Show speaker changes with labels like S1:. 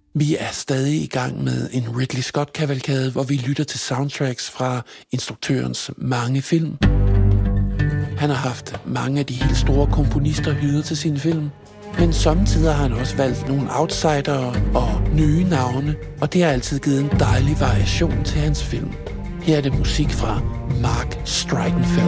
S1: Vi er stadig i gang med en Ridley Scott-kavalkade, hvor vi lytter til soundtracks fra instruktørens mange film. Han har haft mange af de helt store komponister hyret til sine film, men samtidig har han også valgt nogle outsidere og nye navne, og det har altid givet en dejlig variation til hans film. Her er det musik fra Mark Streikenfeld.